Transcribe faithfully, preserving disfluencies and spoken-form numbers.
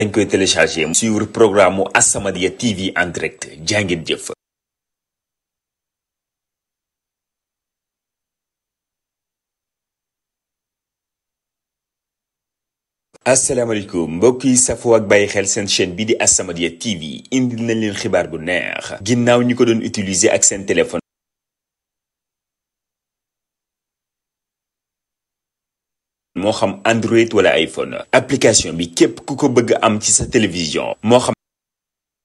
dañ koy télécharger suivre programme mu As-Samadiyya T V en direct jàngeen jëf. asalaamaaleykum mbokk yi safoo ak bàyyi xel seen chaîne bi di As-Samadiyya T V indil nañ leen xibaar bu neex ginnaaw ñi ko doon utiliser ak seen téléphone. moo xam Android wala iPhone application bi képp ku ko bëgg am ci sa télévision moo xam